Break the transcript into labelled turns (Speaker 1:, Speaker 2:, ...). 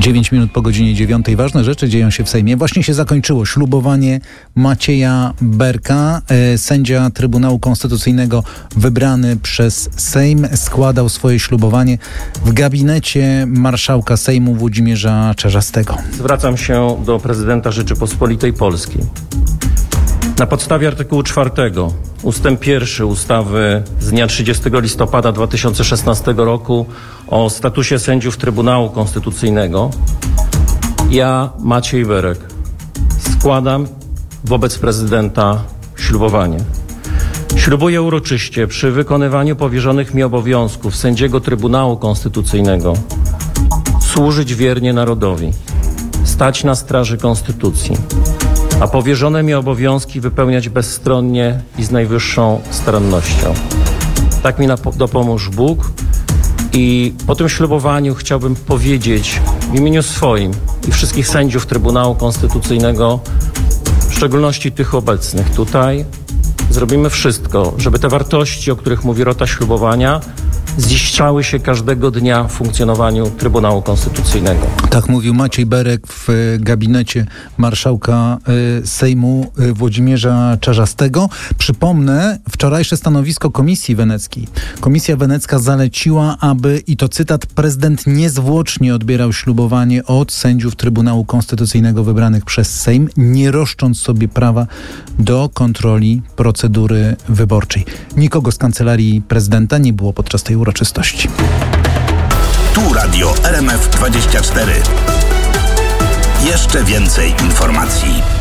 Speaker 1: 9 minut po godzinie 9. Ważne rzeczy dzieją się w Sejmie. Właśnie się zakończyło ślubowanie Macieja Berka. Sędzia Trybunału Konstytucyjnego wybrany przez Sejm składał swoje ślubowanie w gabinecie marszałka Sejmu Włodzimierza Czarzastego.
Speaker 2: Zwracam się do prezydenta Rzeczypospolitej Polskiej. Na podstawie artykułu 4 ustęp 1 ustawy z dnia 30 listopada 2016 roku o statusie sędziów Trybunału Konstytucyjnego ja, Maciej Berek, składam wobec prezydenta ślubowanie. Ślubuję uroczyście przy wykonywaniu powierzonych mi obowiązków sędziego Trybunału Konstytucyjnego służyć wiernie narodowi, stać na straży Konstytucji, a powierzone mi obowiązki wypełniać bezstronnie i z najwyższą starannością. Tak mi dopomóż Bóg. I po tym ślubowaniu chciałbym powiedzieć w imieniu swoim i wszystkich sędziów Trybunału Konstytucyjnego, w szczególności tych obecnych tutaj, zrobimy wszystko, żeby te wartości, o których mówi rota ślubowania, ziszczały się każdego dnia w funkcjonowaniu Trybunału Konstytucyjnego.
Speaker 1: Tak mówił Maciej Berek w gabinecie marszałka Sejmu Włodzimierza Czarzastego. Przypomnę wczorajsze stanowisko Komisji Weneckiej. Komisja Wenecka zaleciła, aby, i to cytat, prezydent niezwłocznie odbierał ślubowanie od sędziów Trybunału Konstytucyjnego wybranych przez Sejm, nie roszcząc sobie prawa do kontroli procedury wyborczej. Nikogo z kancelarii prezydenta nie było podczas tej uroczystości.
Speaker 3: Tu Radio RMF 24. Jeszcze więcej informacji.